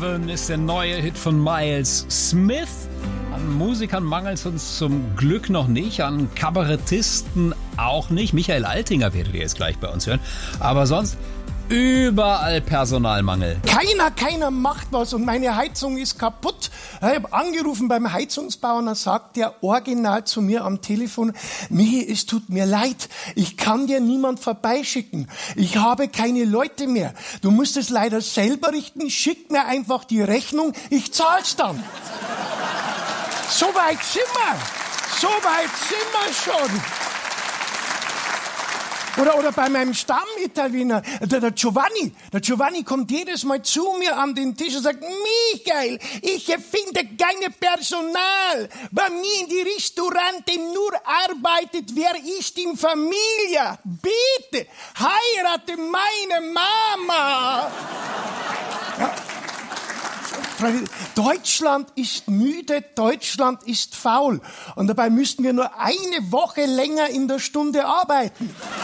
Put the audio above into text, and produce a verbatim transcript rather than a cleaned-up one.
Heaven ist der neue Hit von Miles Smith. An Musikern mangelt es uns zum Glück noch nicht, an Kabarettisten auch nicht. Michael Altinger werdet ihr jetzt gleich bei uns hören. Aber sonst überall Personalmangel. Keiner, keiner macht was und meine Heizung ist kaputt. Ich habe angerufen beim Heizungsbauer und dann sagt der original zu mir am Telefon, Michi, es tut mir leid, ich kann dir niemand vorbeischicken. Ich habe keine Leute mehr. Du musst es leider selber richten, schick mir einfach die Rechnung, ich zahl's dann. So weit sind wir. So weit sind wir schon. Oder, oder bei meinem Stammitaliener, der, der Giovanni. Der Giovanni kommt jedes Mal zu mir an den Tisch und sagt, Michael, ich finde kein Personal. Bei mir in die Restaurante nur arbeitet, wer ist in Familie. Bitte, heirate meine Mama. Ja. Deutschland ist müde, Deutschland ist faul. Und dabei müssten wir nur eine Woche länger in der Stunde arbeiten.